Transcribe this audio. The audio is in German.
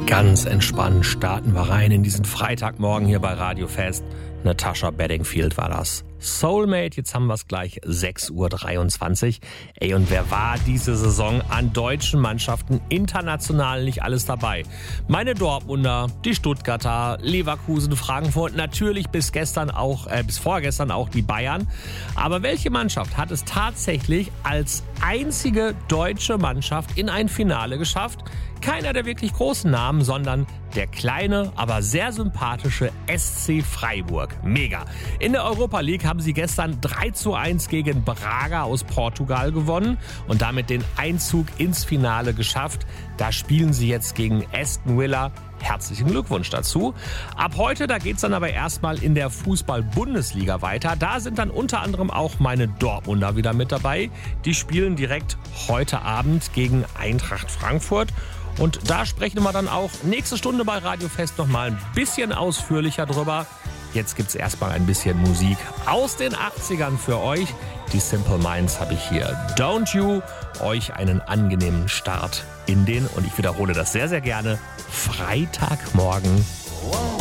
Ganz entspannt starten wir rein in diesen Freitagmorgen hier bei Radio Fest. Natasha Bedingfield war das. Soulmate, jetzt haben wir es gleich 6:23 Uhr. Ey, und wer war diese Saison an deutschen Mannschaften international nicht alles dabei? Meine Dortmunder, die Stuttgarter, Leverkusen, Frankfurt, natürlich bis vorgestern auch die Bayern. Aber welche Mannschaft hat es tatsächlich als einzige deutsche Mannschaft in ein Finale geschafft? Keiner der wirklich großen Namen, sondern der kleine, aber sehr sympathische SC Freiburg. Mega. In der Europa League haben sie gestern 3:1 gegen Braga aus Portugal gewonnen und damit den Einzug ins Finale geschafft. Da spielen sie jetzt gegen Aston Villa. Herzlichen Glückwunsch dazu. Ab heute, da geht's dann aber erstmal in der Fußball-Bundesliga weiter. Da sind dann unter anderem auch meine Dortmunder wieder mit dabei. Die spielen direkt heute Abend gegen Eintracht Frankfurt. Und da sprechen wir dann auch nächste Stunde bei Radio Fest nochmal ein bisschen ausführlicher drüber. Jetzt gibt's erstmal ein bisschen Musik aus den 80ern für euch. Die Simple Minds habe ich hier. Don't You. Euch einen angenehmen Start in den, und ich wiederhole das sehr, sehr gerne, Freitagmorgen.